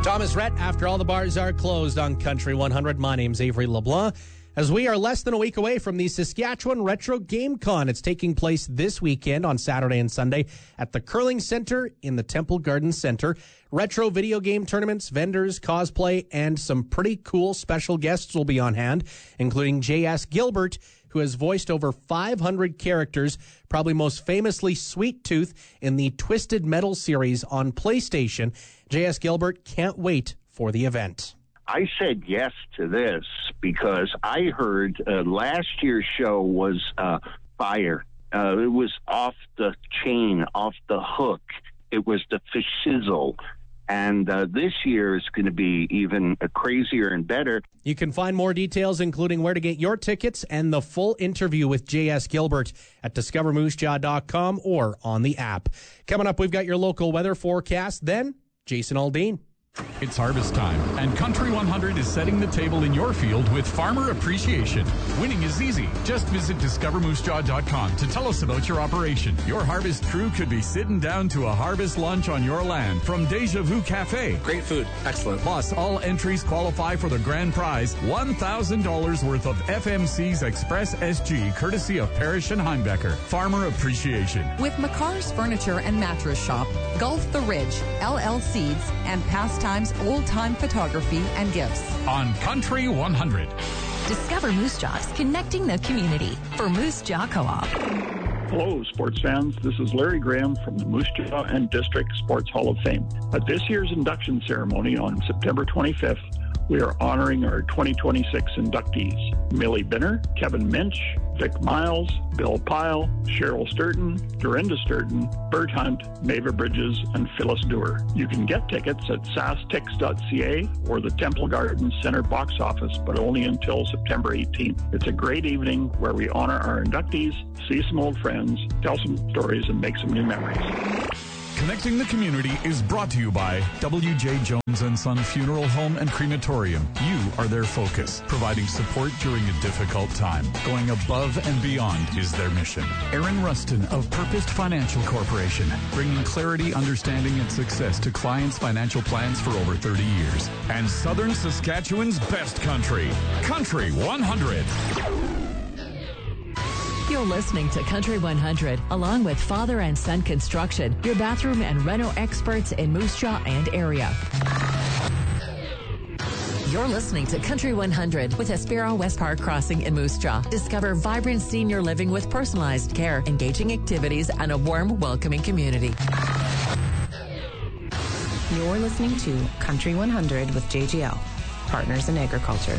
Thomas Rhett, after all the bars are closed on Country 100. My name's Avery LeBlanc. As we are less than a week away from the Saskatchewan Retro Game Con. It's taking place this weekend on Saturday and Sunday at the Curling Center in the Temple Garden Center. Retro video game tournaments, vendors, cosplay, and some pretty cool special guests will be on hand, including J.S. Gilbert, who has voiced over 500 characters, probably most famously Sweet Tooth in the Twisted Metal series on PlayStation. J.S. Gilbert can't wait for the event. I said yes to this because I heard last year's show was fire. It was off the chain, off the hook. It was the shizzle. And this year is going to be even crazier and better. You can find more details, including where to get your tickets and the full interview with J.S. Gilbert at discovermoosejaw.com or on the app. Coming up, we've got your local weather forecast. Then, Jason Aldean. It's harvest time, and Country 100 is setting the table in your field with Farmer Appreciation. Winning is easy. Just visit discovermoosejaw.com to tell us about your operation. Your harvest crew could be sitting down to a harvest lunch on your land from Deja Vu Cafe. Great food. Excellent. Plus, all entries qualify for the grand prize, $1,000 worth of FMC's Express SG, courtesy of Parrish and Heimbecker. Farmer Appreciation. With McCarr's Furniture and Mattress Shop, Gulf the Ridge, LL Seeds, and Pastimes Old-Time Photography and Gifts. On Country 100. Discover Moose Jaws, connecting the community for Moose Jaw Co-op. Hello, sports fans. This is Larry Graham from the Moose Jaw and District Sports Hall of Fame. At this year's induction ceremony on September 25th, we are honoring our 2026 inductees: Millie Binner, Kevin Minch, Vic Miles, Bill Pyle, Cheryl Sturton, Dorinda Sturton, Bert Hunt, Maeva Bridges, and Phyllis Dewar. You can get tickets at sastix.ca or the Temple Garden Center box office, but only until September 18th. It's a great evening where we honor our inductees, see some old friends, tell some stories, and make some new memories. Connecting the Community is brought to you by W.J. Jones & Son Funeral Home and Crematorium. You are their focus, providing support during a difficult time. Going above and beyond is their mission. Aaron Rustin of Purposed Financial Corporation, bringing clarity, understanding, and success to clients' financial plans for over 30 years. And Southern Saskatchewan's best country, Country 100. You're listening to Country 100, along with Father and Son Construction, your bathroom and reno experts in Moose Jaw and area. You're listening to Country 100 with Aspero West Park Crossing in Moose Jaw. Discover vibrant senior living with personalized care, engaging activities, and a warm, welcoming community. You're listening to Country 100 with JGL, Partners in Agriculture.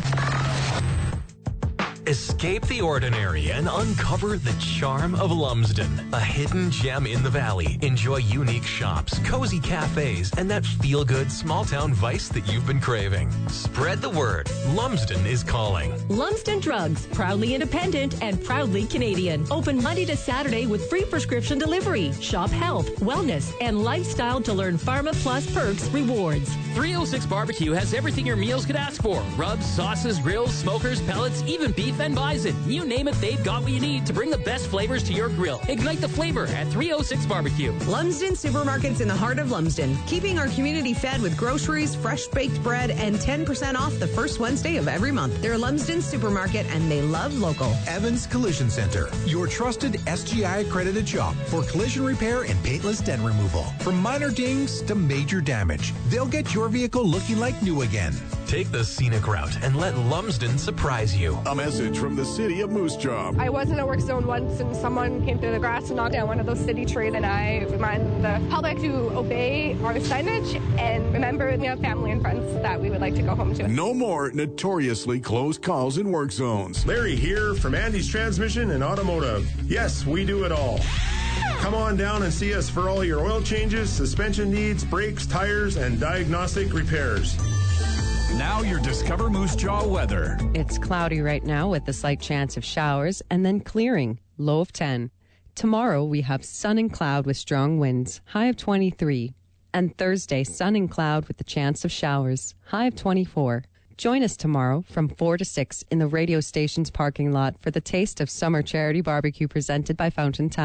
Escape the ordinary and uncover the charm of Lumsden, a hidden gem in the valley. Enjoy unique shops, cozy cafes, and that feel-good small-town vice that you've been craving. Spread the word. Lumsden is calling. Lumsden Drugs, proudly independent and proudly Canadian. Open Monday to Saturday with free prescription delivery. Shop health, wellness, and lifestyle to learn Pharma Plus perks rewards. 306 Barbecue has everything your meals could ask for. Rubs, sauces, grills, smokers, pellets, even beef and bison. You name it, they've got what you need to bring the best flavors to your grill. Ignite the flavor at 306 Barbecue. Lumsden Supermarket's in the heart of Lumsden, keeping our community fed with groceries, fresh baked bread, and 10% off the first Wednesday of every month. They're Lumsden Supermarket, and they love local. Evans Collision Center, your trusted SGI accredited shop for collision repair and paintless dent removal. From minor dings to major damage, they'll get your vehicle looking like new again. Take the scenic route and let Lumsden surprise you. A message from the city of Moose Jaw. I was in a work zone once and someone came through the grass and knocked down one of those city trees, and I remind the public to obey our signage and remember we have family and friends that we would like to go home to. No more notoriously close calls in work zones. Larry here from Andy's Transmission and Automotive. Yes, we do it all. Come on down and see us for all your oil changes, suspension needs, brakes, tires, and diagnostic repairs. Now your Discover Moose Jaw weather. It's cloudy right now with a slight chance of showers and then clearing, low of 10. Tomorrow we have sun and cloud with strong winds, high of 23. And Thursday, sun and cloud with the chance of showers, high of 24. Join us tomorrow from 4 to 6 in the radio station's parking lot for the taste of summer charity barbecue presented by Fountain Tire.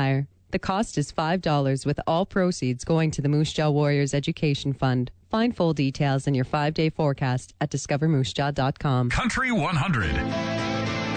The cost is $5 with all proceeds going to the Moose Jaw Warriors Education Fund. Find full details in your 5-day forecast at discovermoosejaw.com. Country 100.